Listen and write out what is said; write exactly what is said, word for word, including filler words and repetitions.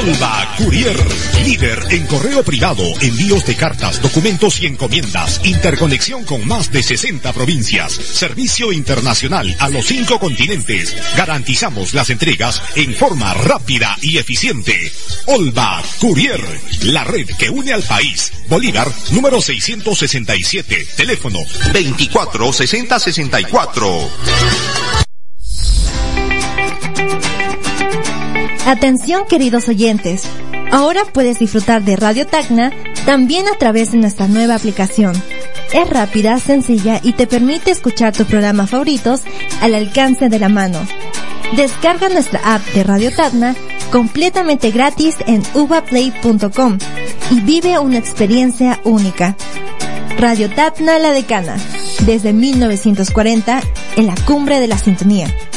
Olva Courier, líder en correo privado, envíos de cartas, documentos y encomiendas, interconexión con más de sesenta provincias, servicio internacional a los cinco continentes. Garantizamos las entregas en forma rápida y eficiente. Olva Courier, la red que une al país. Bolívar, número seiscientos sesenta y siete, teléfono veinticuatro sesenta sesenta y cuatro. Atención, queridos oyentes. Ahora puedes disfrutar de Radio Tacna también a través de nuestra nueva aplicación. Es rápida, sencilla y te permite escuchar tus programas favoritos al alcance de la mano. Descarga nuestra app de Radio Tacna completamente gratis en uva play punto com y vive una experiencia única. Radio Tacna La Decana, desde mil novecientos cuarenta, en la cumbre de la sintonía.